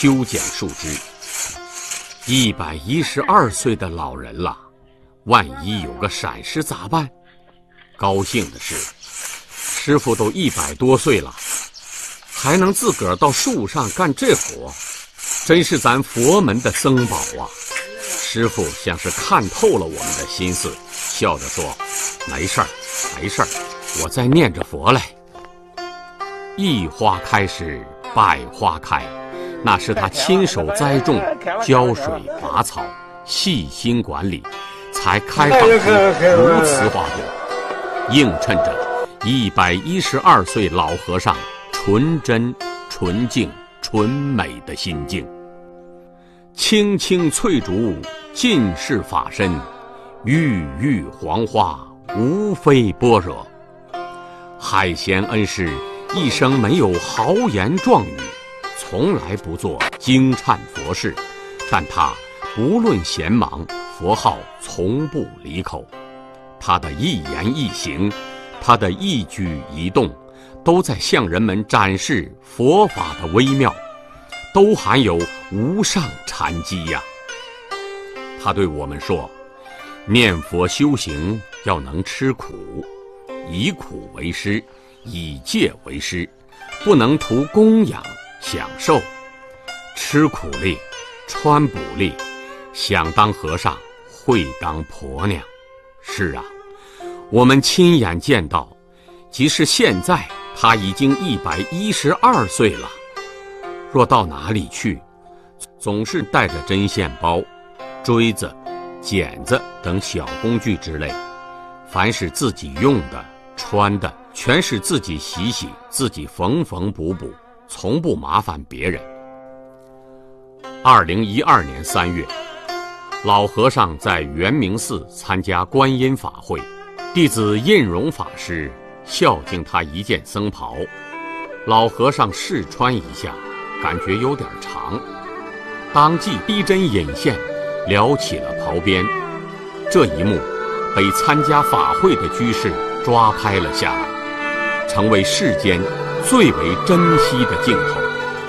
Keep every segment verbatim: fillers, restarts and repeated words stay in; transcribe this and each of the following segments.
修剪树枝。一百一十二岁的老人了，万一有个闪失咋办？高兴的是，师傅都一百多岁了，还能自个儿到树上干这活，真是咱佛门的僧宝啊！师傅像是看透了我们的心思，笑着说：“没事儿，没事儿，我在念着佛嘞。”一花开时，百花开，那是他亲手栽种、浇水、拔草、细心管理，才开放出如此花朵，映衬着一百一十二岁老和尚纯真、纯净、纯美的心境。青青翠竹尽是法身，郁郁黄花无非般若。海贤恩师一生没有豪言壮语，从来不做惊颤佛事，但他不论闲忙，佛号从不离口。他的一言一行，他的一举一动，都在向人们展示佛法的微妙，都含有无上禅机呀。他对我们说，念佛修行要能吃苦，以苦为师，以戒为师，不能图供养享受，吃苦力，穿补力，想当和尚会当婆娘。是啊，我们亲眼见到，即使现在他已经一百一十二岁了，若到哪里去，总是带着针线包、锥子、剪子等小工具之类，凡是自己用的、穿的，全是自己洗洗，自己缝缝补补，从不麻烦别人。二零一二年三月，老和尚在圆明寺参加观音法会，弟子印荣法师孝敬他一件僧袍，老和尚试穿一下，感觉有点长，当即逼针引线，撩起了袍边。这一幕被参加法会的居士抓拍了下来，成为世间最为珍惜的镜头。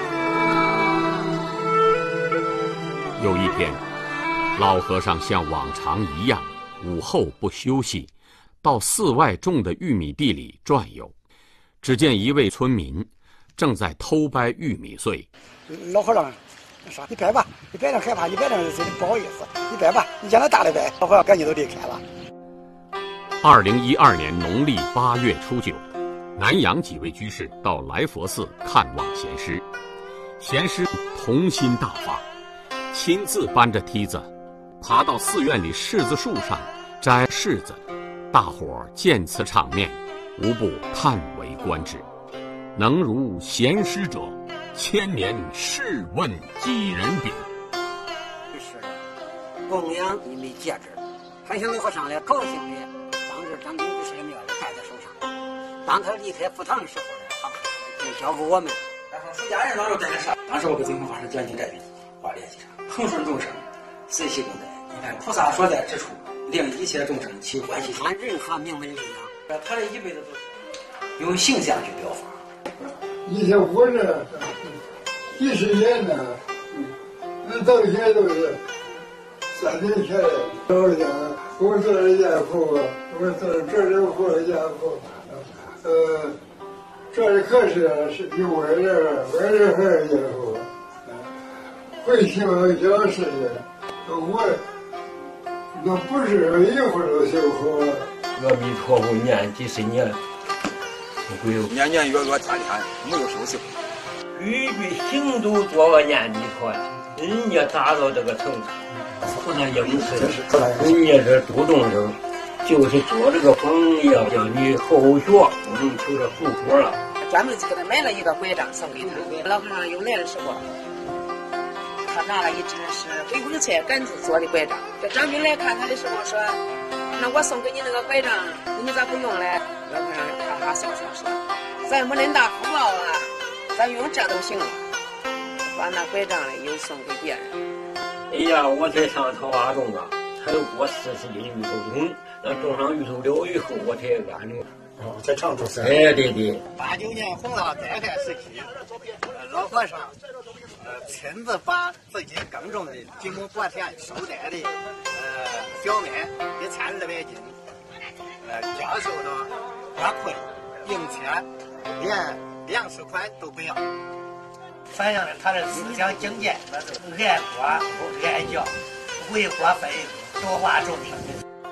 有一天，老和尚像往常一样，午后不休息，到寺外种的玉米地里转悠。只见一位村民正在偷掰玉米穗。 老和尚说：“你掰吧，你掰着害怕，你掰着不好意思，你掰吧，你让他大的掰。”老和尚赶紧都离开了。 二零一二年农历八月初九，南阳几位居士到来佛寺看望贤师，贤师童心大发，亲自搬着梯子爬到寺院里柿子树上摘柿子。大伙儿见此场面，无不叹为观止。能如贤师者，千年试问几人比？ 是供养你们戒指，还想和尚来高兴的，当着张明居士的面戴在手上。当他离开佛堂的时候呢，他就交给我们。 然后出家人当时戴的啥？当时我给宗法师讲经这句话联系上，恒顺众生，随喜共在。你看菩萨所在之处，令一切众生起欢喜心。 按任何名门力量， 他这一辈子都是用形象去表法。 以前我这几十年呢，那到现在都是三年前老家，我做了家父，我做了这里活家父，呃，这里可是是有外人，外人还是家父，回去教事的，我那不是一会儿都辛苦。 阿弥陀佛念几十年。 年年月月天天没有休息， 句句行都做个念弥陀，人家达到这个程度，不能应试，人家这主动生，就是做这个榜样，叫你后学不能求着后果了。 专门给他买了一个拐杖送给他，老和尚又来的时候，他拿了一只是回光菜杆子做的拐杖。这张兵来看他的时候说：“那我送给你那个拐杖，你咋不用嘞？”老和尚哈哈笑笑说：“咱没恁大福报啊，咱用这都行了。”把那拐杖又送给别人。 哎呀，我才上桃花种啊，才过四十斤芋头种，那种上芋头了以后，我才安着。 哦，在常州是。 哎，对对。 八九年红了，再开时期，老和尚呃亲自把自己耕种的几亩薄田收摘的呃小麦一千二百斤，呃交收到官库里，并且连粮食款都不要。 反映了他的思想境界，那是爱国爱教，为国分多花重地。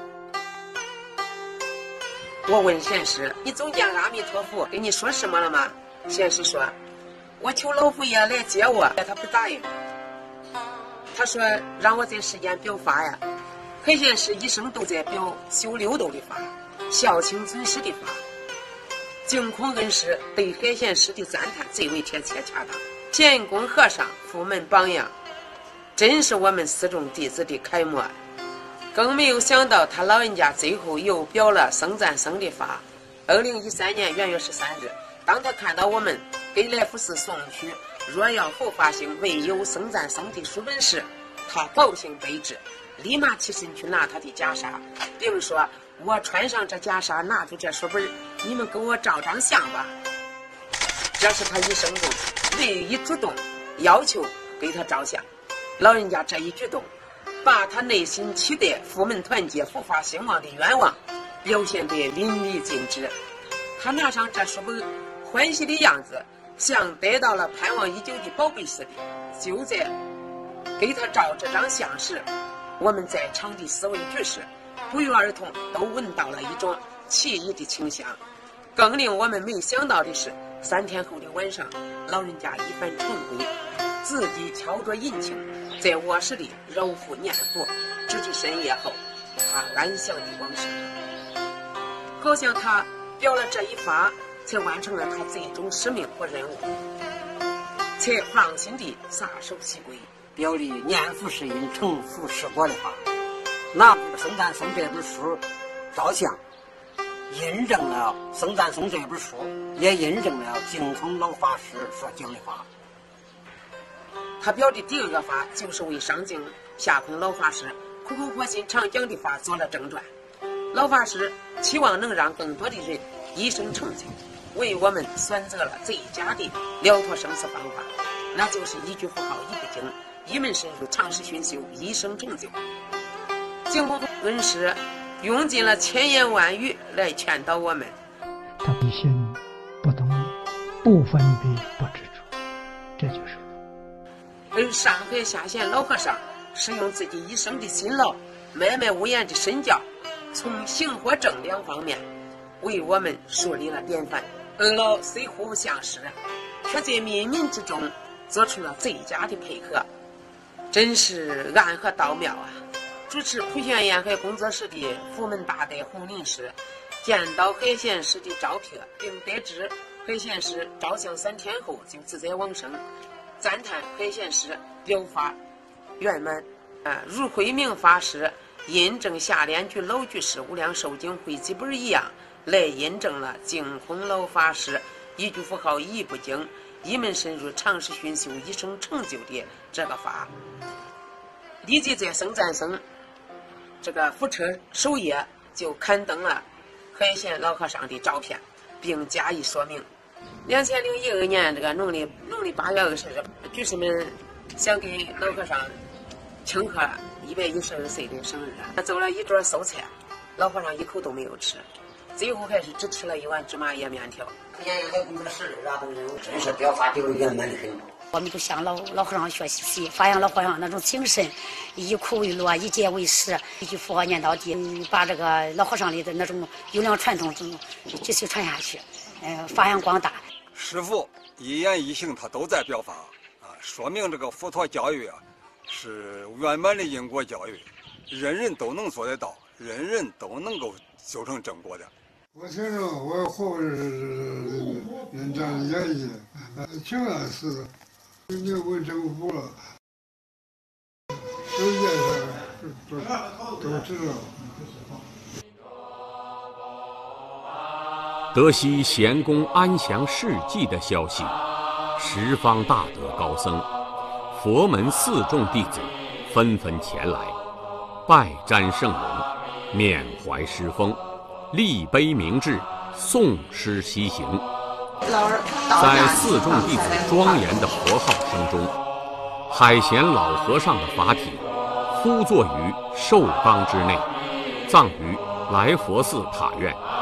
我问贤师：“你总见阿弥陀佛跟你说什么了吗？”贤师说：“我求老佛爷来接我，他不答应。他说让我在世间表法呀。海贤师一生都在表修六斗的法，孝亲尊师的法。净空恩师对海贤师的赞叹最为贴切恰当。乾公和尚佛门榜样，真是我们四众弟子的楷模。更没有想到他老人家最后又表了僧赞僧的法。二零一三年元月十三日，当他看到我们给来福寺送去若要后发行唯有僧赞僧的书本时，他高兴悲之，立马起身去拿他的袈裟，并说：“我穿上这袈裟，拿出这书本，你们给我照张相吧。”这是他一生中唯一主动要求给他照相。老人家这一举动，把他内心期待佛门团结、佛法兴旺的愿望表现得淋漓尽致。他拿上这书本，欢喜的样子像得到了盼望已久的宝贝似的。就在给他照这张相时，我们在场的四位居士不约而同都闻到了一种奇异的清香。更令我们没想到的是，三天后的晚上，老人家一番晨归，自己敲着引磬，在卧室里揉腹念佛，直至深夜后，他安详的往生。好像他表了这一法，才完成了他最终使命和任务，才放心地撒手西归， 表里念佛是因，成佛是果的法。拿《僧赞僧》这本书照相，印证了《僧赞僧》这本书，也印证了净空老法师所讲的法。 他表的第二个法，就是为上净下空老法师苦口婆心常讲的法做了正传。老法师期望能让更多的人一生成就，为我们选择了最佳的了脱生死方法，那就是一句佛号一部经，一门深入，长时熏修，一生成就。净空恩师用尽了千言万语来劝导我们。 他的心不动，不分别，不执着，这就是佛。 而上海下县老和尚是用自己一生的辛劳，脉脉无言的身教，从行和正两方面为我们树立了典范。二老虽互不相识，却在冥冥之中做出了最佳的配合，真是暗合道妙啊！主持普贤沿海工作室的佛门大德洪林师见到海贤师的照片，并得知海贤师照相三天后就自在往生，赞叹海贤师表法圆满，啊，如慧明法师印证下联居老居士无量寿经汇集本一样，来印证了净空老法师一句佛号一部经，一门深入，长时熏修，一生成就的这个法。立即在僧赞僧这个佛车首页就刊登了海贤老和尚的照片，并加以说明。两千零一二年这个农历农历八月二十日，居士们想给老和尚庆贺一百一十二岁的生日，做了一桌素菜，老和尚一口都没有吃，最后还是只吃了一碗芝麻叶面条。 沿海工作室的啊，都是真是表法表圆满的很。 我们就向老老和尚学习，发扬老和尚那种精神，以苦为乐，以戒为师，一句佛号念到底，把这个老和尚里的那种优良传统继续传下去，呃，发扬光大。 师父一言一行他都在表法啊，说明这个佛陀教育啊是圆满的因果教育，人人都能做得到，人人都能够修成正果的。 我听着我后人人家的演绎，挺安似的。你问政府了，世界上都都知道。 得悉贤公安详事迹的消息，十方大德高僧、佛门四众弟子纷纷前来，拜瞻圣容，缅怀师风，立碑铭志，诵诗西行。在四众弟子庄严的佛号声中， 海贤老和尚的法体敷坐于寿缸之内，葬于来佛寺塔院。